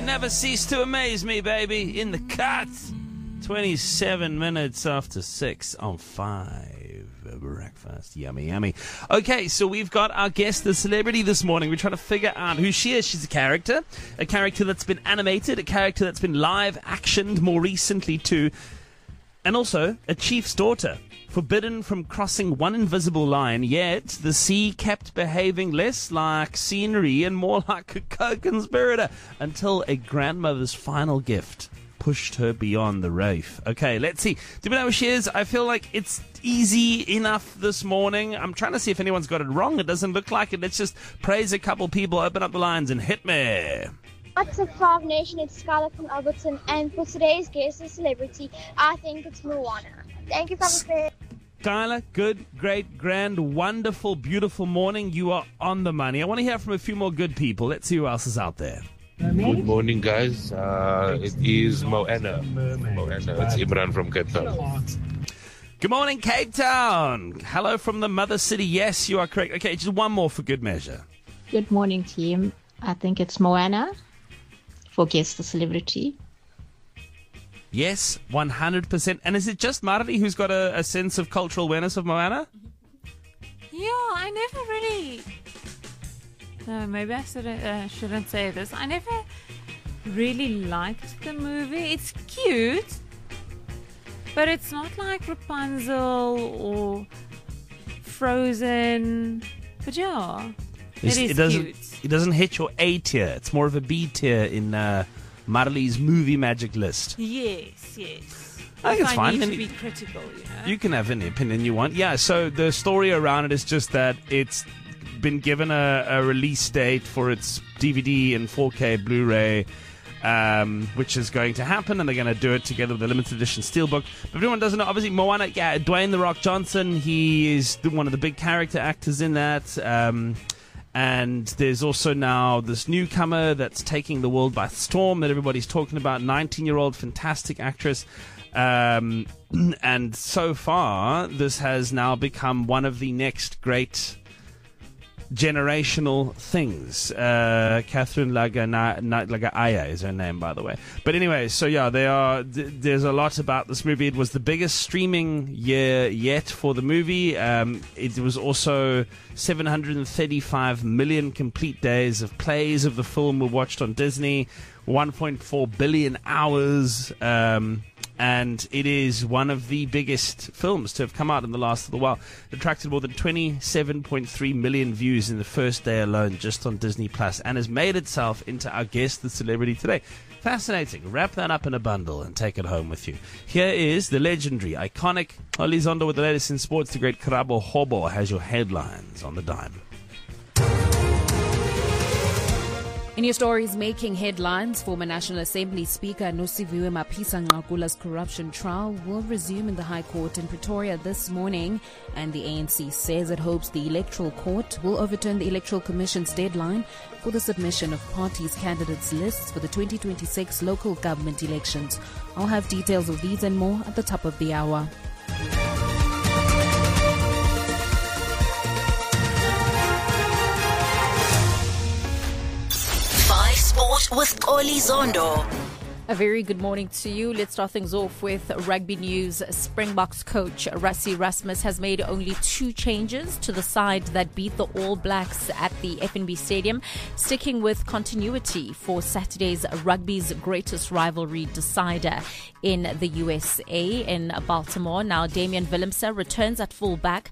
never cease to amaze me, baby. In the cut. 27 minutes after 6 on 5. Breakfast. Yummy, yummy. Okay, so we've got our guest, the celebrity this morning. We're trying to figure out who she is. She's a character that's been animated, a character that's been live actioned more recently too, and also a chief's daughter. Forbidden from crossing one invisible line, yet the sea kept behaving less like scenery and more like a co-conspirator until a grandmother's final gift pushed her beyond the reef. Okay, let's see. Do we know who she is? I feel like it's easy enough this morning. I'm trying to see if anyone's got it wrong. It doesn't look like it. Let's just praise a couple people, open up the lines, and hit me. What's up, Five Nation? It's Scarlett from Alberton, and for today's guest and celebrity, I think it's Moana. Thank you, Papa. Skylar, good, great, grand, wonderful, beautiful morning. You are on the money. I want to hear from a few more good people. Let's see who else is out there. Good morning, guys. It is Moana. It's Imran from Cape Town. Good morning, Cape Town. Hello from the mother city. Yes, you are correct. Okay, just one more for good measure. Good morning, team. I think it's Moana for Guest the Celebrity. Yes, 100%. And is it just Marley who's got a sense of cultural awareness of Moana? Yeah, I never really... No, maybe I shouldn't say this. I never really liked the movie. It's cute, but it's not like Rapunzel or Frozen. But yeah, it doesn't hit your A tier. It's more of a B tier in Marley's movie magic list. Yes. I think it's fine. I need to be critical, you know. You can have any opinion you want. Yeah, so the story around it is just that it's been given a release date for its DVD and 4K Blu-ray, which is going to happen, and they're going to do it together with a limited edition steelbook. But everyone doesn't know, obviously, Moana, Dwayne "The Rock" Johnson, he is one of the big character actors in that. And there's also now this newcomer that's taking the world by storm that everybody's talking about, 19-year-old fantastic actress. And so far, this has now become one of the next great generational things. Catherine Lagaya is her name, by the way. But anyway, so yeah, there's a lot about this movie. It was the biggest streaming year yet for the movie. It was also 735 million complete days of plays of the film were watched on Disney, 1.4 billion hours. And it is one of the biggest films to have come out in the last little while. It attracted more than 27.3 million views in the first day alone just on Disney Plus, and has made itself into our guest, the celebrity today. Fascinating. Wrap that up in a bundle and take it home with you. Here is the legendary, iconic Oli Zondo with the latest in sports. The great Karabo Hobo has your headlines on the dime. In your stories making headlines, former National Assembly Speaker Nosiviwe Mapisa-Nqakula's corruption trial will resume in the High Court in Pretoria this morning, and the ANC says it hopes the Electoral Court will overturn the Electoral Commission's deadline for the submission of parties' candidates' lists for the 2026 local government elections. I'll have details of these and more at the top of the hour. Sport with Oli Zondo. A very good morning to you. Let's start things off with rugby news. Springboks coach Rassie Erasmus has made only 2 changes to the side that beat the All Blacks at the FNB Stadium, sticking with continuity for Saturday's rugby's greatest rivalry decider in the USA in Baltimore. Now, Damian Willemse returns at fullback